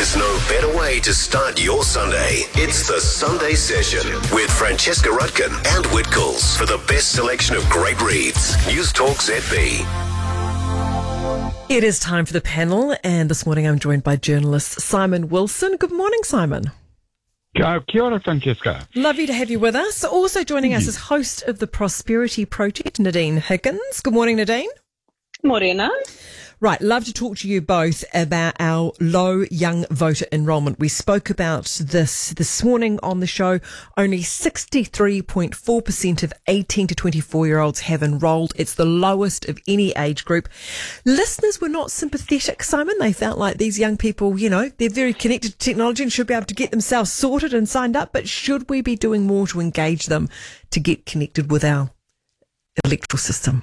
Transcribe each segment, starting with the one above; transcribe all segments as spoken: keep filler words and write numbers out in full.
There's no better way to start your Sunday. It's the Sunday Session with Francesca Rudkin and Whitcoulls for the best selection of great reads. News Talk Z B. It is time for the panel, and this morning I'm joined by journalist Simon Wilson. Good morning, Simon. Kia ora, Francesca. Lovely to have you with us. Also joining us is host of the Prosperity Project, Nadine Higgins. Good morning, Nadine. Morena. Right, love to talk to you both about our low young voter enrolment. We spoke about this this morning on the show. Only sixty-three point four percent of eighteen to twenty-four year olds have enrolled. It's the lowest of any age group. Listeners were not sympathetic, Simon. They felt like these young people, you know, they're very connected to technology and should be able to get themselves sorted and signed up. But should we be doing more to engage them to get connected with our electoral system?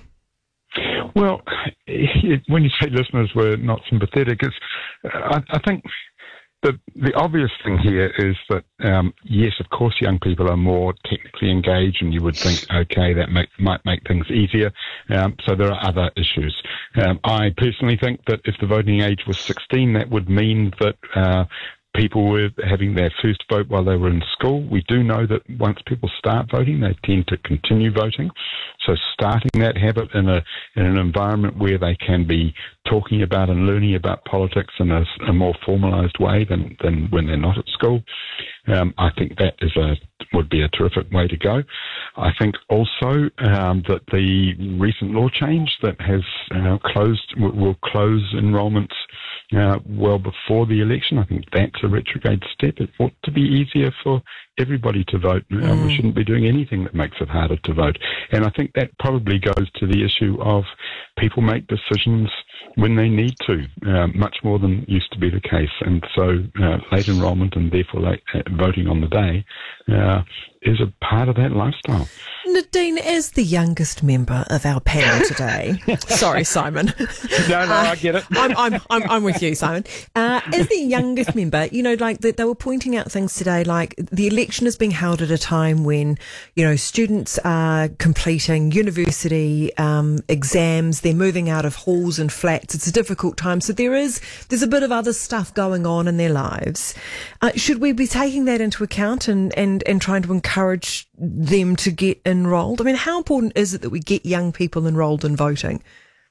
Well, when you say listeners were not sympathetic, it's, I, I think the the obvious thing here is that, um, yes, of course, young people are more technically engaged, and you would think, okay, that make, might make things easier. Um, so there are other issues. Um, I personally think that if the voting age was sixteen, that would mean that uh, people were having their first vote while they were in school. We do know that once people start voting, they tend to continue voting. So starting that habit in a in an environment where they can be talking about and learning about politics in a, a more formalised way than, than when they're not at school, um, I think that is a would be a terrific way to go. I think also um, that the recent law change that has uh, closed will, will close enrolments uh, well before the election. I think that's a retrograde step. It ought to be easier for everybody to vote. Uh, mm. We shouldn't be doing anything that makes it harder to vote. And I think that probably goes to the issue of people make decisions when they need to, uh, much more than used to be the case. And so uh, late enrolment and therefore late uh, voting on the day uh, is a part of that lifestyle. Nadine, as the youngest member of our panel today, sorry, Simon. No, no, uh, I get it. I'm, I'm, I'm, I'm with you, Simon. Uh, as the youngest member, you know, like the, they were pointing out things today, like the election is being held at a time when, you know, students are completing university um, exams, they're moving out of halls and flats. It's a difficult time, so there is there's a bit of other stuff going on in their lives. Uh, should we be taking that into account and, and, and trying to encourage them to get enrolled? I mean, how important is it that we get young people enrolled in voting?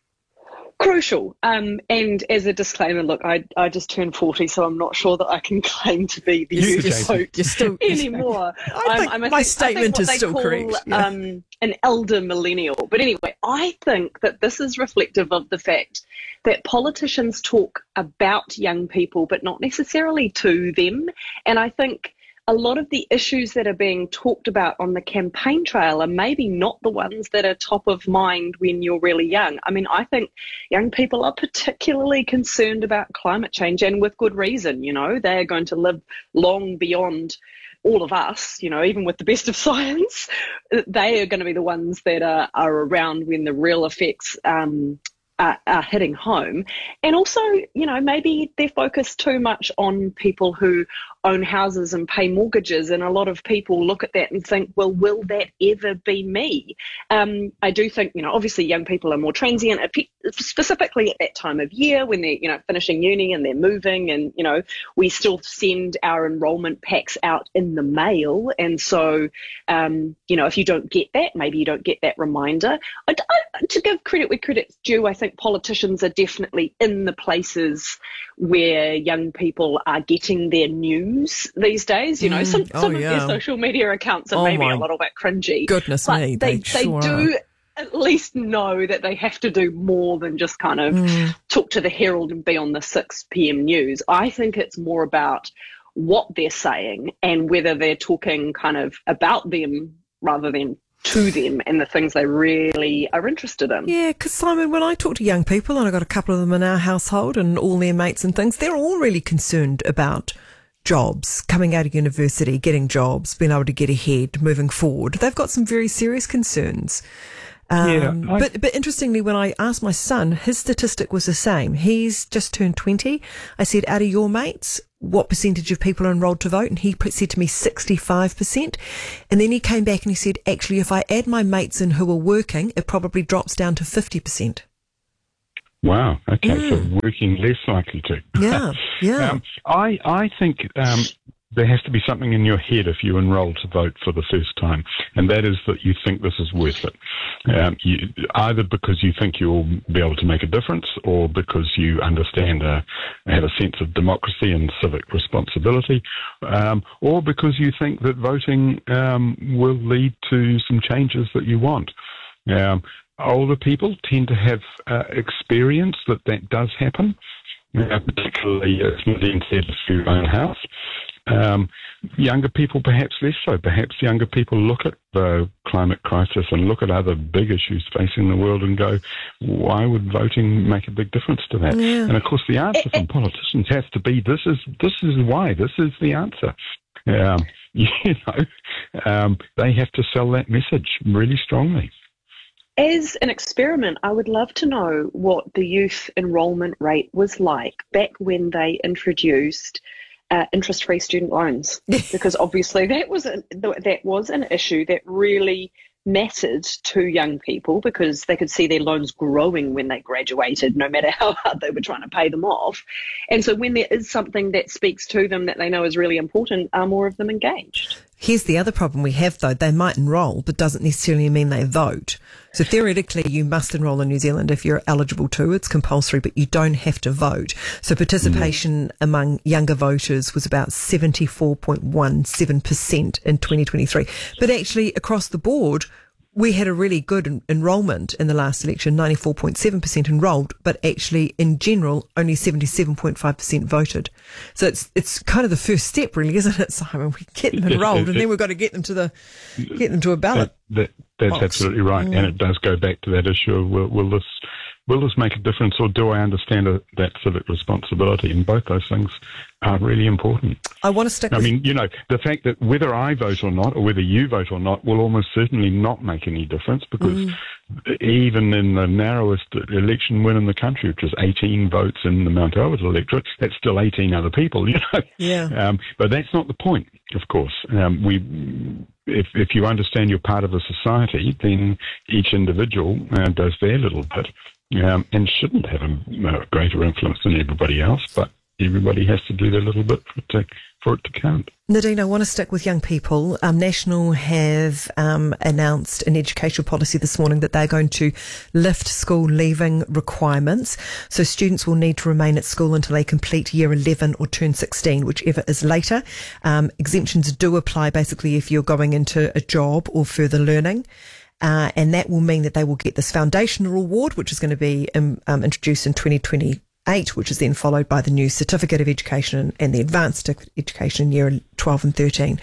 Crucial. Um, and as a disclaimer, look, I I just turned forty, so I'm not sure that I can claim to be the You're, youth vote you're still, anymore. I think I'm, I'm my think, statement is still call, correct. Yeah. Um, an elder millennial. But anyway, I think that this is reflective of the fact that politicians talk about young people, but not necessarily to them. And I think a lot of the issues that are being talked about on the campaign trail are maybe not the ones that are top of mind when you're really young. I mean, I think young people are particularly concerned about climate change, and with good reason. You know, they're going to live long beyond all of us, you know, even with the best of science. They are going to be the ones that are, are around when the real effects um, are, are hitting home. And also, you know, maybe they're focused too much on people who own houses and pay mortgages, and a lot of people look at that and think, well, will that ever be me? Um, I do think, you know, obviously young people are more transient, specifically at that time of year when they're, you know, finishing uni and they're moving, and, you know, we still send our enrolment packs out in the mail. And so, um, you know, if you don't get that, maybe you don't get that reminder. I, I, to give credit where credit's due, I think politicians are definitely in the places where young people are getting their news these days. You know, mm, some, oh, some yeah. of their social media accounts are oh maybe my a little bit cringy. Goodness but me, they, they, they sure do are. at least know that they have to do more than just kind of mm. talk to the Herald and be on the six p.m. news. I think it's more about what they're saying and whether they're talking kind of about them rather than to them and the things they really are interested in. Yeah, because Simon, when I talk to young people, and I've got a couple of them in our household and all their mates and things, they're all really concerned about jobs, coming out of university, getting jobs, being able to get ahead, moving forward. They've got some very serious concerns. Um, yeah, I... but but interestingly, when I asked my son, his statistic was the same. He's just turned twenty. I said, out of your mates, what percentage of people are enrolled to vote? And he said to me sixty-five percent. And then he came back and he said, actually, if I add my mates in who are working, it probably drops down to fifty percent. Wow. Okay. Mm. So working less likely to. Yeah. Yeah. um, I I think um, there has to be something in your head if you enroll to vote for the first time, and that is that you think this is worth it. Um, you, either because you think you'll be able to make a difference, or because you understand, uh, have a sense of democracy and civic responsibility, um, or because you think that voting um, will lead to some changes that you want. Um, older people tend to have uh, experience that that does happen, uh, particularly, as Nadine said, through your own house. Um, younger people perhaps less so. Perhaps younger people look at the climate crisis and look at other big issues facing the world and go, why would voting make a big difference to that? Yeah. And of course the answer from politicians has to be, this is this is why, this is the answer. Um, you know, um, they have to sell that message really strongly. As an experiment, I would love to know what the youth enrolment rate was like back when they introduced Uh, interest-free student loans, because obviously that was a, that was an issue that really mattered to young people, because they could see their loans growing when they graduated, no matter how hard they were trying to pay them off. And so when there is something that speaks to them that they know is really important, are more of them engaged? Here's the other problem we have, though. They might enrol, but doesn't necessarily mean they vote. So theoretically, you must enrol in New Zealand if you're eligible to. It's compulsory, but you don't have to vote. So participation mm. among younger voters was about seventy-four point one seven percent in twenty twenty-three. But actually, across the board, we had a really good en- enrolment in the last election, ninety-four point seven percent enrolled, but actually, in general, only seventy-seven point five percent voted. So it's it's kind of the first step, really, isn't it, Simon? We get them enrolled, and then we've got to get them to the get them to a ballot. That, that, that's box. absolutely right, mm. and it does go back to that issue of will, will this will this make a difference, or do I understand a, that civic responsibility? And both those things are really important. I want to stick I with... mean, you know, the fact that whether I vote or not, or whether you vote or not, will almost certainly not make any difference, because mm. even in the narrowest election win in the country, which is eighteen votes in the Mount Albert electorate, that's still eighteen other people, you know. Yeah. Um, but that's not the point, of course. Um, we, if if you understand you're part of a society, then each individual uh, does their little bit, um, and shouldn't have a, a greater influence than everybody else, but everybody has to do their little bit for it to, for it to count. Nadine, I want to stick with young people. Um, National have um, announced an educational policy this morning that they're going to lift school leaving requirements. So students will need to remain at school until they complete year eleven or turn sixteen, whichever is later. Um, exemptions do apply basically if you're going into a job or further learning. Uh, and that will mean that they will get this foundational award, which is going to be um, um, introduced in twenty twenty-eight, which is then followed by the new Certificate of Education and the Advanced Education in year twelve and thirteen.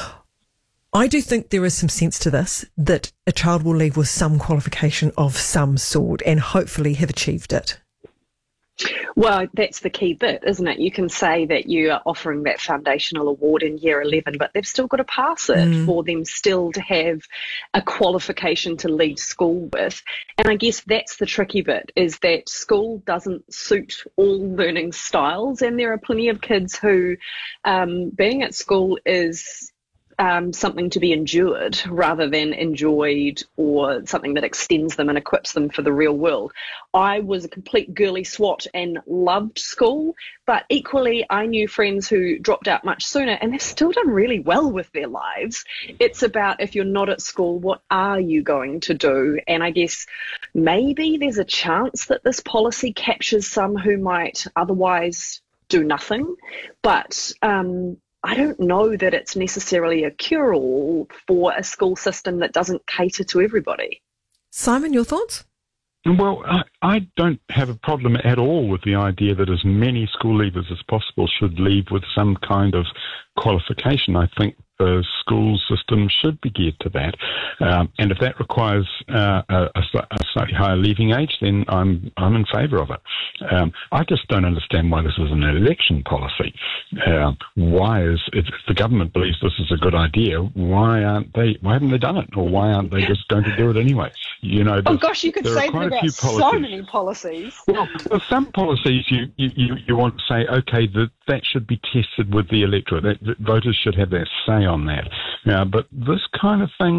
I do think there is some sense to this, that a child will leave with some qualification of some sort and hopefully have achieved it. Well, that's the key bit, isn't it? You can say that you are offering that foundational award in year eleven, but they've still got to pass it mm. for them still to have a qualification to leave school with. And I guess that's the tricky bit, is that school doesn't suit all learning styles. And there are plenty of kids who um, being at school is Um, something to be endured rather than enjoyed, or something that extends them and equips them for the real world. I was a complete girly swat and loved school, but equally I knew friends who dropped out much sooner and they've still done really well with their lives. It's about, if you're not at school, what are you going to do? And I guess maybe there's a chance that this policy captures some who might otherwise do nothing, but um I don't know that it's necessarily a cure-all for a school system that doesn't cater to everybody. Simon, your thoughts? Well, I, I don't have a problem at all with the idea that as many school leavers as possible should leave with some kind of qualification. I think the school system should be geared to that. Um, and if that requires uh, a, a slightly higher leaving age, then I'm I'm in favour of it. Um, I just don't understand why this is an election policy. Uh, why is, if the government believes this is a good idea, why aren't they? Why haven't they done it? Or why aren't they just going to do it anyway? You know. Oh gosh, you could say that about so many policies. Well, well some policies you, you, you want to say, okay, that that should be tested with the electorate. That, that voters should have their say on that. Now, but this kind of thing,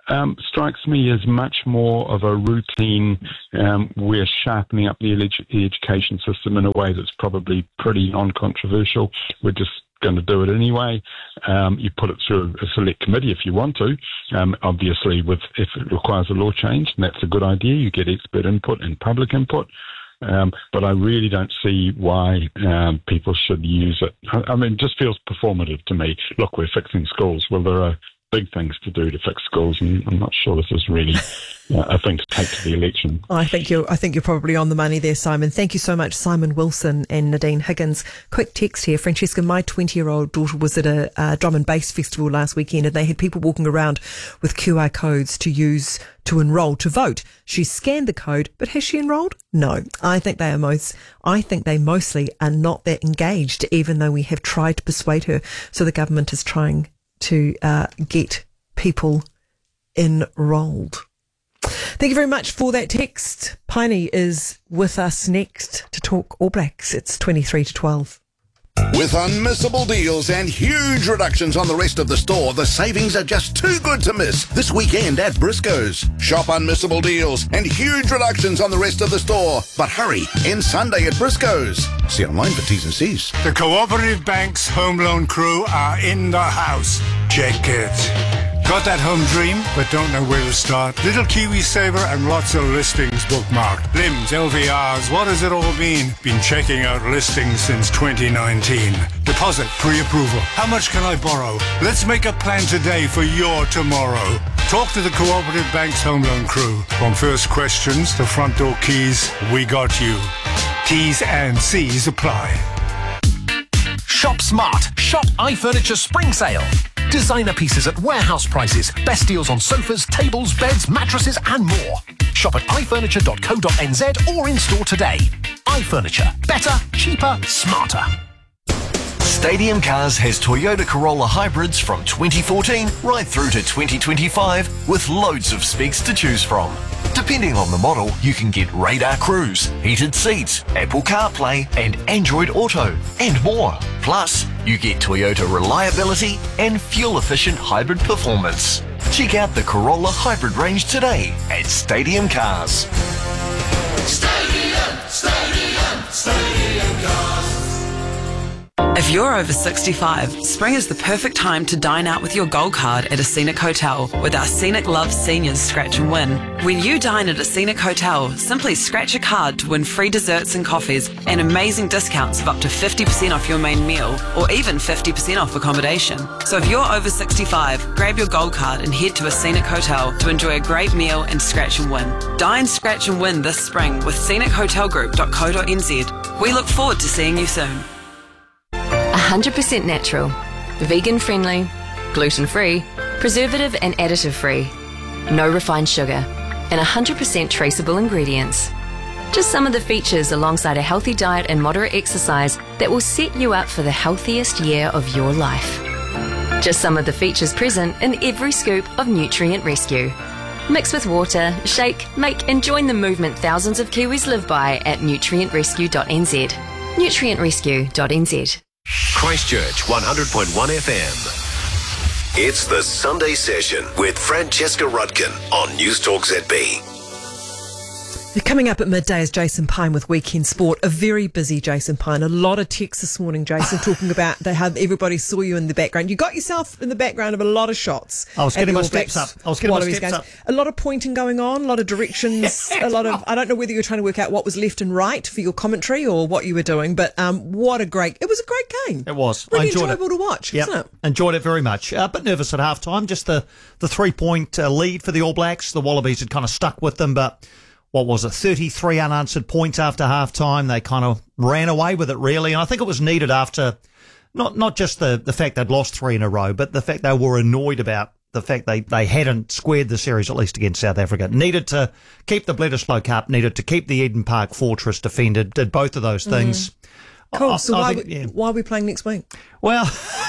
um, strikes me as much more of a routine. Um, we're sharpening up the, edu- the education system in a way that's probably pretty non-controversial. We're just going to do it anyway. Um, you put it through a select committee if you want to. Um, obviously, with if it requires a law change, and that's a good idea. You get expert input and public input. Um, but I really don't see why um, people should use it. I, I mean, it just feels performative to me. Look, we're fixing schools. Well, there are big things to do to fix schools, and I'm not sure this is really uh, a thing to take to the election. I think you're. I think you're probably on the money there, Simon. Thank you so much, Simon Wilson and Nadine Higgins. Quick text here, Francesca. My twenty-year-old daughter was at a uh, drum and bass festival last weekend, and they had people walking around with Q R codes to use to enrol to vote. She scanned the code, but has she enrolled? No. I think they are most. I think they mostly are not that engaged, even though we have tried to persuade her. So the government is trying to uh, get people enrolled. Thank you very much for that text. Piney is with us next to talk All Blacks. It's twenty-three to twelve. With unmissable deals and huge reductions on the rest of the store, the savings are just too good to miss this weekend at Briscoe's. Shop unmissable deals and huge reductions on the rest of the store. But hurry, end Sunday at Briscoe's. See online for T's and C's. The Cooperative Bank's home loan crew are in the house. Check it. Got that home dream, but don't know where to start? Little Kiwi Saver and lots of listings bookmarked. Limbs, L V Rs, what does it all mean? Been checking out listings since twenty nineteen. Deposit, pre-approval. How much can I borrow? Let's make a plan today for your tomorrow. Talk to the Cooperative Bank's home loan crew. From first questions to front door keys, we got you. T's and C's apply. Shop smart. Shop iFurniture Spring Sale. Designer pieces at warehouse prices. Best deals on sofas, tables, beds, mattresses and more. Shop at i furniture dot co dot n z or in store today. iFurniture. Better, cheaper, smarter. Stadium Cars has Toyota Corolla hybrids from twenty fourteen right through to twenty twenty-five with loads of specs to choose from. Depending on the model, you can get radar cruise, heated seats, Apple CarPlay and Android Auto and more. Plus, you get Toyota reliability and fuel-efficient hybrid performance. Check out the Corolla hybrid range today at Stadium Cars. Stadium, Stadium, Stadium Cars. If you're over sixty-five, spring is the perfect time to dine out with your gold card at a Scenic Hotel with our Scenic Love Seniors Scratch and Win. When you dine at a Scenic Hotel, simply scratch a card to win free desserts and coffees and amazing discounts of up to fifty percent off your main meal or even fifty percent off accommodation. So if you're over sixty-five, grab your gold card and head to a Scenic Hotel to enjoy a great meal and scratch and win. Dine, scratch and win this spring with scenic hotel group dot co dot n z. We look forward to seeing you soon. one hundred percent natural, vegan-friendly, gluten-free, preservative and additive-free, no refined sugar, and one hundred percent traceable ingredients. Just some of the features alongside a healthy diet and moderate exercise that will set you up for the healthiest year of your life. Just some of the features present in every scoop of Nutrient Rescue. Mix with water, shake, make and join the movement thousands of Kiwis live by at nutrient rescue dot n z. nutrient rescue dot n z. Christchurch one hundred point one F M. It's the Sunday Session with Francesca Rudkin on News Talk Z B. Coming up at midday is Jason Pine with Weekend Sport. A very busy Jason Pine. A lot of texts this morning, Jason, talking about they have everybody saw you in the background. You got yourself in the background of a lot of shots. I was getting my steps up. I was getting my steps games. up. A lot of pointing going on, a lot of directions, a lot of, I don't know whether you were trying to work out what was left and right for your commentary or what you were doing, but um, what a great, it was a great game. It was. Really I enjoyed enjoyable it. to watch, Yep. wasn't it? Enjoyed it very much. Uh, but nervous at half time. Just the, the three point uh, lead for the All Blacks. The Wallabies had kind of stuck with them, but what was it, thirty-three unanswered points after half-time. They kind of ran away with it, really. And I think it was needed after not not just the, the fact they'd lost three in a row, but the fact they were annoyed about the fact they, they hadn't squared the series, at least against South Africa. Needed to keep the Bledisloe Cup, needed to keep the Eden Park Fortress defended, did both of those things. Mm. Cool. I, so I why, think, we, yeah. why are we playing next week? Well,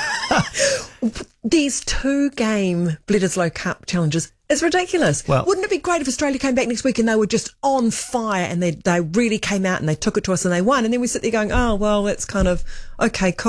these two-game Bledisloe Cup challenges is ridiculous. Well, wouldn't it be great if Australia came back next week and they were just on fire and they they really came out and they took it to us and they won, and then we sit there going, oh well, that's kind of okay, cool.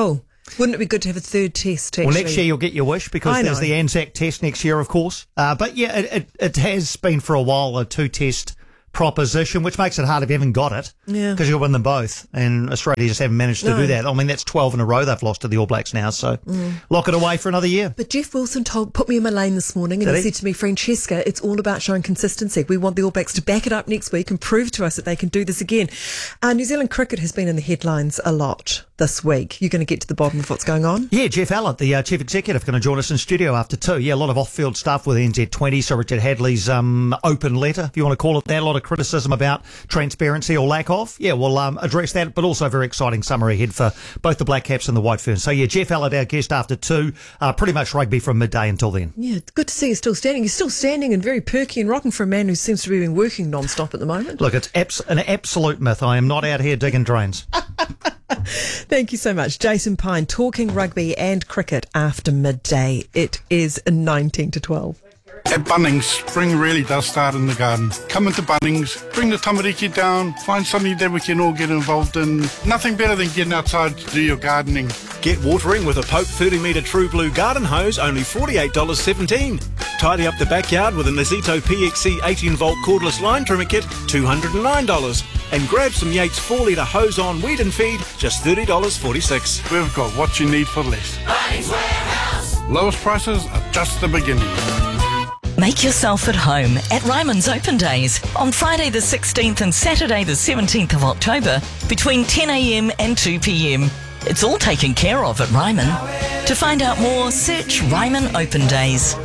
Wouldn't it be good to have a third test, actually? Well, next year you'll get your wish because I there's know. the Anzac test next year, of course. Uh, but yeah, it, it, it has been for a while a two-test proposition, which makes it hard if you haven't got it. Yeah. Because you'll win them both. And Australia just haven't managed to No. do that. I mean, that's twelve in a row they've lost to the All Blacks now. So Mm. lock it away for another year. But Jeff Wilson told, put me in my lane this morning and Did he, he? said to me, Francesca, it's all about showing consistency. We want the All Blacks to back it up next week and prove to us that they can do this again. Uh, New Zealand cricket has been in the headlines a lot this week. You're going to get to the bottom of what's going on? Yeah, Jeff Allett, the uh, chief executive, going to join us in studio after two. Yeah, a lot of off-field stuff with N Z twenty. So Richard Hadley's um, open letter, if you want to call it that. A lot of criticism about transparency or lack of. Yeah, we'll um, address that, but also a very exciting summer ahead for both the Black Caps and the White Ferns. So yeah, Jeff Allett, our guest after two. Uh, pretty much rugby from midday until then. Yeah, it's good to see you still standing. You're still standing and very perky and rocking for a man who seems to be been working non-stop at the moment. Look, it's abs- an absolute myth. I am not out here digging drains. Thank you so much. Jason Pine talking rugby and cricket after midday. It is nineteen to twelve. At Bunnings, spring really does start in the garden. Come into Bunnings, bring the tamariki down, find something that we can all get involved in. Nothing better than getting outside to do your gardening. Get watering with a Pope thirty metre True Blue garden hose, only forty-eight dollars seventeen. Tidy up the backyard with a Nazito P X C eighteen volt cordless line trimmer kit, two hundred nine dollars. And grab some Yates four litre hose on weed and feed, just thirty dollars forty-six. We've got what you need for less. Bunnings Warehouse. Lowest prices are just the beginning. Make yourself at home at Ryman's Open Days on Friday the sixteenth and Saturday the seventeenth of October between ten a m and two p m. It's all taken care of at Ryman. To find out more, search Ryman Open Days.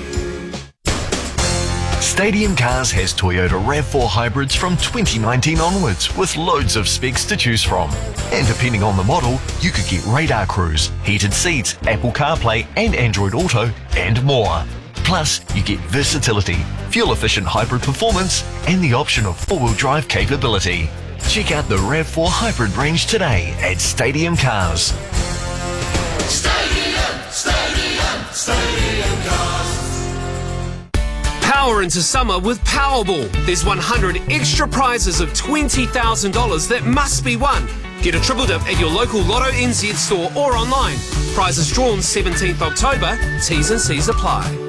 Stadium Cars has Toyota RAV four hybrids from twenty nineteen onwards with loads of specs to choose from. And depending on the model, you could get radar cruise, heated seats, Apple CarPlay and Android Auto and more. Plus, you get versatility, fuel-efficient hybrid performance and the option of four-wheel drive capability. Check out the RAV four hybrid range today at Stadium Cars. Stadium, Stadium, Stadium Cars. Power into summer with Powerball. There's one hundred extra prizes of twenty thousand dollars that must be won. Get a triple dip at your local Lotto N Z store or online. Prizes drawn seventeenth October. T's and C's apply.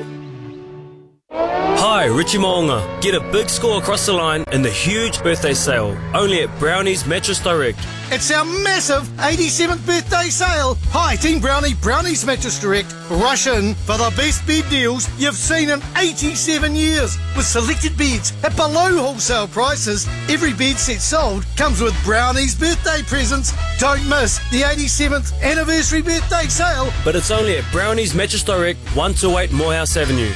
Hi, Richie Moonga. Get a big score across the line in the huge birthday sale, only at Brownie's Mattress Direct. It's our massive eighty-seventh birthday sale. Hi, Team Brownie, Brownie's Mattress Direct. Rush in for the best bed deals you've seen in eighty-seven years. With selected beds at below wholesale prices, every bed set sold comes with Brownie's birthday presents. Don't miss the eighty-seventh anniversary birthday sale. But it's only at Brownie's Mattress Direct, one two eight Morehouse Avenue.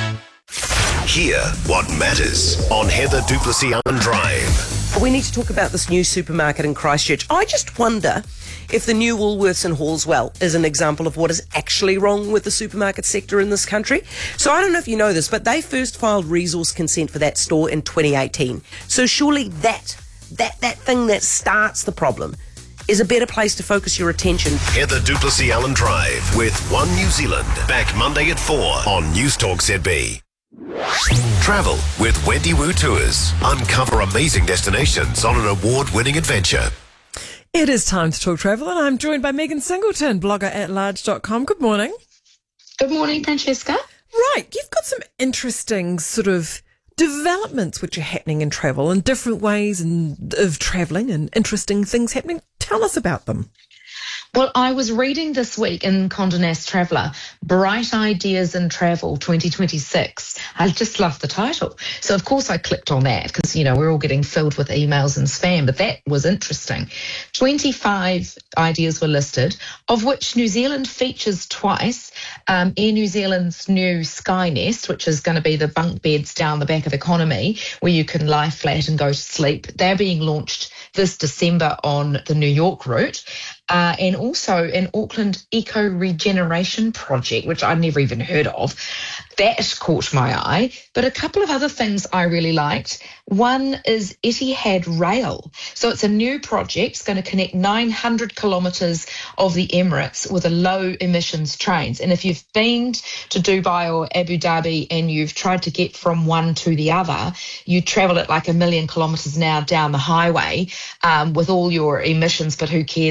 Hear what matters on Heather Duplessis Allen Drive. We need to talk about this new supermarket in Christchurch. I just wonder if the new Woolworths in Hallswell is an example of what is actually wrong with the supermarket sector in this country. So I don't know if you know this, but they first filed resource consent for that store in twenty eighteen. So surely that, that, that thing that starts the problem is a better place to focus your attention. Heather Duplessis Allen Drive with One New Zealand. Back Monday at four on News Talk Z B. Travel with Wendy Wu Tours. Uncover amazing destinations on an award-winning adventure. It is time to talk travel, and I'm joined by Megan Singleton, blogger at large dot com. Good morning. Good morning, Francesca. Right, you've got some interesting sort of developments which are happening in travel and different ways and of travelling and interesting things happening. Tell us about them. Well, I was reading this week in Condé Nast Traveller, Bright Ideas in Travel twenty twenty-six. I just loved the title. So, of course, I clicked on that because, you know, we're all getting filled with emails and spam, but that was interesting. twenty-five ideas were listed, of which New Zealand features twice. Um, Air New Zealand's new Skynest, which is going to be the bunk beds down the back of economy where you can lie flat and go to sleep. They're being launched this December on the New York route. Uh, and also an Auckland Eco Regeneration Project, which I'd never even heard of. That caught my eye. But a couple of other things I really liked. One is Etihad Rail. So it's a new project. It's going to connect nine hundred kilometres of the Emirates with a low emissions trains. And if you've been to Dubai or Abu Dhabi and you've tried to get from one to the other, you travel at like a million kilometres an hour down the highway um, with all your emissions, but who cares because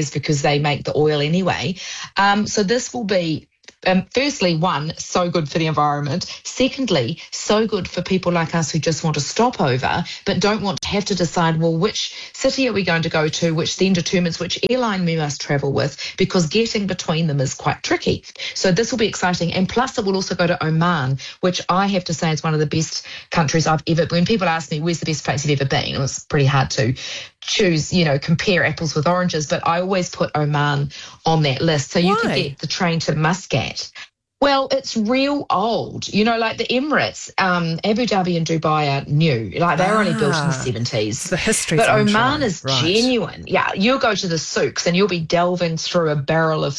they make the oil anyway. Um, so this will be, Um, firstly, one, so good for the environment. Secondly, so good for people like us who just want to stop over but don't want to have to decide, well, which city are we going to go to, which then determines which airline we must travel with, because getting between them is quite tricky. So this will be exciting. And plus, it will also go to Oman, which I have to say is one of the best countries I've ever, when people ask me, where's the best place you've ever been? It was pretty hard to choose, you know, compare apples with oranges, but I always put Oman on that list. So you Why? can get the train to Muscat. Well, it's real old. You know, like the Emirates, um, Abu Dhabi and Dubai are new. Like they were only built in the Ah, seventies. the history. But sunshine. Oman is Right. genuine. Yeah, you'll go to the souks and you'll be delving through a barrel of